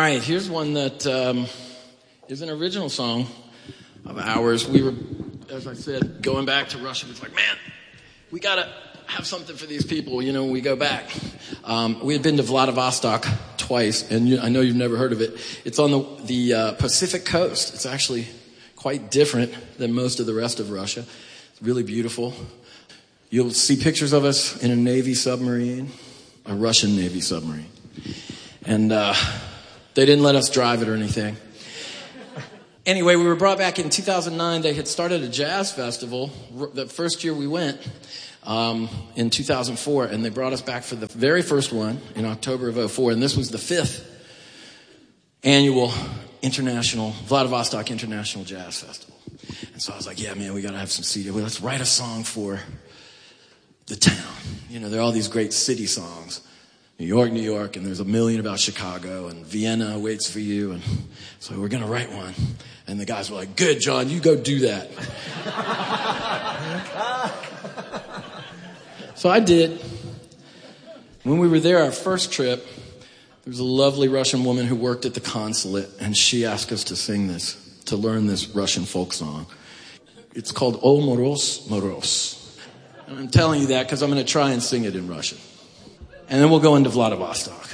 right, here's one that is an original song of ours. We were, as I said, going back to Russia. It's like, man, we got to have something for these people, you know, when we go back. We had been to Vladivostok twice, and I know you've never heard of it. It's on the Pacific coast. It's actually quite different than most of the rest of Russia. It's really beautiful. You'll see pictures of us in a Navy submarine, a Russian Navy submarine. And they didn't let us drive it or anything. Anyway, we were brought back in 2009. They had started a jazz festival the first year we went in 2004, and they brought us back for the very first one in October of 2004, and this was the 5th annual Vladivostok International Jazz Festival. And so I was like, yeah, man, we got to have some CD. Well, let's write a song for the town. You know, there are all these great city songs. New York, and there's a million about Chicago, and Vienna waits for you. And so we're going to write one. And the guys were like, good, John, you go do that. So I did. When we were there, our first trip, there was a lovely Russian woman who worked at the consulate, and she asked us to sing this, to learn this Russian folk song. It's called O Moroz, Moroz. And I'm telling you that because I'm going to try and sing it in Russian. And then we'll go into Vladivostok.